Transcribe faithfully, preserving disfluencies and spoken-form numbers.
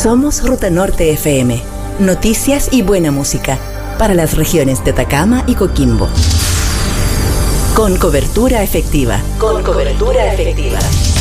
Somos Ruta Norte F M. Noticias y buena música para las regiones de Atacama y Coquimbo. Con cobertura efectiva. Con cobertura efectiva.